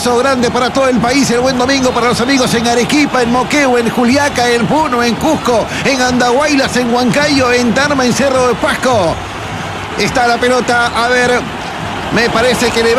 abrazo grande para todo el país. El buen domingo para los amigos en Arequipa, en Moquegua, en Juliaca, en Puno, en Cusco, en Andahuaylas, en Huancayo, en Tarma, en Cerro de Pasco. Está la pelota. A ver, me parece que le va